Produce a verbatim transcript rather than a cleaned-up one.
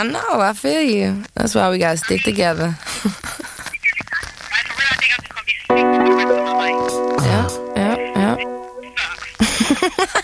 I know. I feel you. That's why we gotta stick together. Yeah, yeah, yeah.